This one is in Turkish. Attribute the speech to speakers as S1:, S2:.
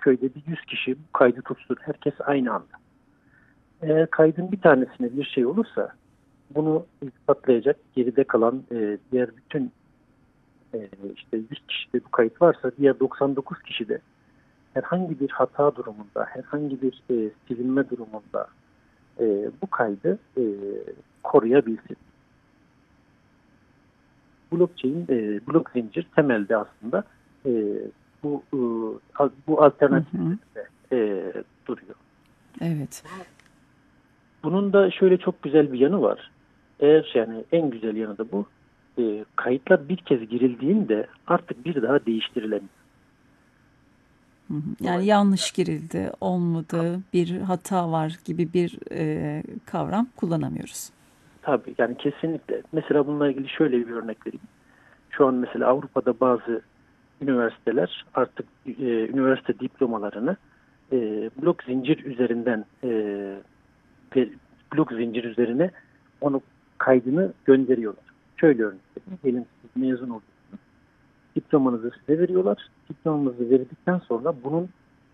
S1: köyde bir 100 kişi bu kaydı tutsun. Herkes aynı anda. Eğer kaydın bir tanesine bir şey olursa bunu ispatlayacak geride kalan diğer bütün işte 100 kişide bu kayıt varsa diğer 99 kişide herhangi bir hata durumunda, herhangi bir silinme durumunda bu kaydı koruyabilsin. Blockchain, blok zincir temelde aslında e, bu bu
S2: Hı
S1: alternatif
S2: hı.
S1: üzerinde duruyor.
S2: Evet.
S1: Bunun da şöyle çok güzel bir yanı var. Eğer yani en güzel yanı da bu. Kayıtlar bir kez girildiğinde artık bir daha değiştirilemiyor.
S2: Hı hı. Yani
S1: Dolayısıyla
S2: yanlış girildi, olmadı, bir hata var gibi bir kavram kullanamıyoruz.
S1: tabii yani kesinlikle. Mesela bununla ilgili şöyle bir örnek vereyim. Şu an mesela Avrupa'da bazı üniversiteler artık üniversite diplomalarını blok zincir üzerinden ve blok zincir üzerine onu kaydını gönderiyorlar. Şöyle örnek vereyim. Diyelim siz mezun oluyorsunuz. Diplomanızı size veriyorlar. Diplomanızı verdikten sonra bunun